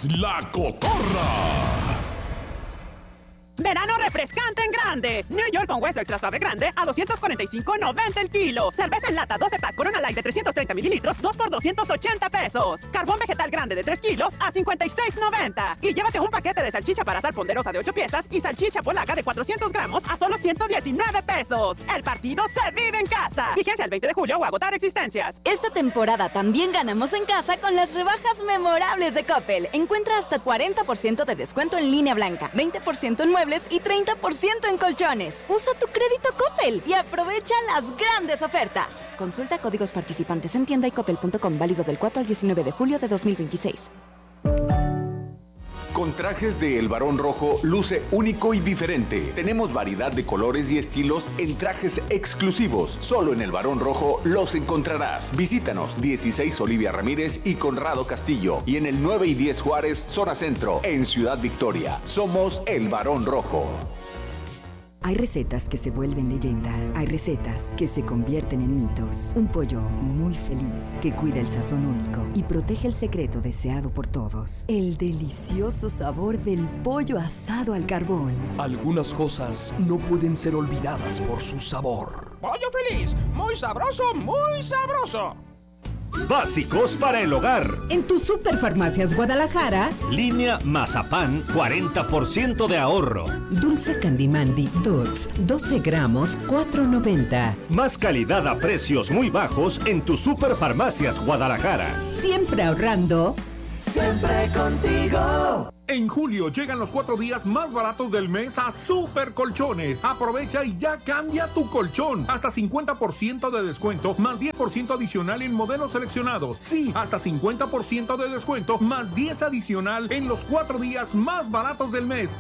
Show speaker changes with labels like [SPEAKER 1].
[SPEAKER 1] es La Cotorra.
[SPEAKER 2] Verano refrescante en grande. New York con hueso extra suave grande a $245.90 el kilo. Cerveza en lata 12 pack Corona Light de 330 mililitros, 2 por $280. Carbón vegetal grande de 3 kilos a $56.90. Y llévate un paquete de salchicha para asar ponderosa de 8 piezas y salchicha polaca de 400 gramos a solo $119. El partido se vive en casa. Vigencia el 20 de julio o agotar existencias.
[SPEAKER 3] Esta temporada también ganamos en casa con las rebajas memorables de Coppel. Encuentra hasta 40% de descuento en línea blanca, 20% en muebles y 30% en colchones. Usa tu crédito Coppel y aprovecha las grandes ofertas. Consulta códigos participantes en tienda y coppel.com, válido del 4 al 19 de julio de 2026.
[SPEAKER 4] Con trajes de El Barón Rojo luce único y diferente. Tenemos variedad de colores y estilos en trajes exclusivos. Solo en El Barón Rojo los encontrarás. Visítanos 16 Olivia Ramírez y Conrado Castillo y en el 9 y 10 Juárez, zona centro, en Ciudad Victoria. Somos El Barón Rojo.
[SPEAKER 5] Hay recetas que se vuelven leyenda, hay recetas que se convierten en mitos. Un pollo muy feliz que cuida el sazón único y protege el secreto deseado por todos. El delicioso sabor del pollo asado al carbón.
[SPEAKER 6] Algunas cosas no pueden ser olvidadas por su sabor.
[SPEAKER 7] ¡Pollo feliz! ¡Muy sabroso, muy sabroso!
[SPEAKER 8] Básicos para el hogar.
[SPEAKER 9] En tu Superfarmacias Guadalajara,
[SPEAKER 8] línea Mazapán, 40% de ahorro.
[SPEAKER 9] Dulce Candy Dots, 12 gramos, $4.90.
[SPEAKER 8] Más calidad a precios muy bajos en tu Superfarmacias Guadalajara.
[SPEAKER 9] Siempre ahorrando.
[SPEAKER 10] Siempre contigo.
[SPEAKER 1] En julio llegan los 4 días más baratos del mes a Super Colchones. Aprovecha y ya cambia tu colchón. Hasta 50% de descuento, más 10% adicional en modelos seleccionados. Sí, hasta 50% de descuento, más 10 adicional en los 4 días más baratos del mes.